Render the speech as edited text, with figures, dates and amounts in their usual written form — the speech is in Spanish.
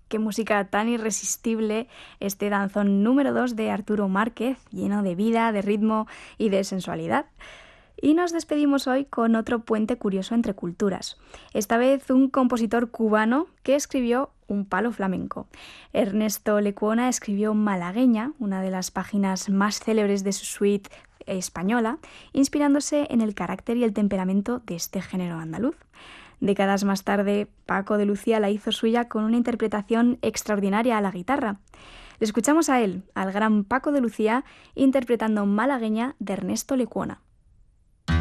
qué música tan irresistible este danzón número 2 de Arturo Márquez, lleno de vida, de ritmo y de sensualidad. Y nos despedimos hoy con otro puente curioso entre culturas. Esta vez un compositor cubano que escribió un palo flamenco. Ernesto Lecuona escribió Malagueña, una de las páginas más célebres de su suite española, inspirándose en el carácter y el temperamento de este género andaluz. Décadas más tarde, Paco de Lucía la hizo suya con una interpretación extraordinaria a la guitarra. Le escuchamos a él, al gran Paco de Lucía, interpretando Malagueña de Ernesto Lecuona.